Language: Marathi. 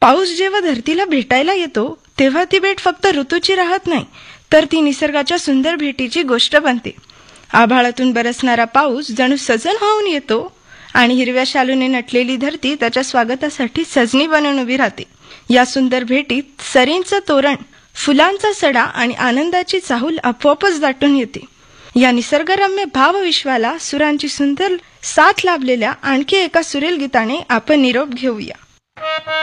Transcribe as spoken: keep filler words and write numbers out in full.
पाऊस जेव्हा धरतीला भेटायला येतो तेव्हा ती भेट फक्त ऋतूची राहत नाही, तर ती निसर्गाच्या सुंदर भेटीची गोष्ट बनते. आभाळातून बरसणारा पाऊस जणू सजन होऊन येतो आणि हिरव्या शालूने नटलेली धरती त्याच्या स्वागतासाठी सजनी बनून उभी राहते. या सुंदर भेटीत सरींचं तोरण, फुलांचा सडा आणि आनंदाची चाहूल आपोआपच दाटून येते. या निसर्गरम्य भावविश्वाला सुरांची सुंदर साथ लाभलेल्या आणखी एका सुरेल गीताने आपण निरोप घेऊया.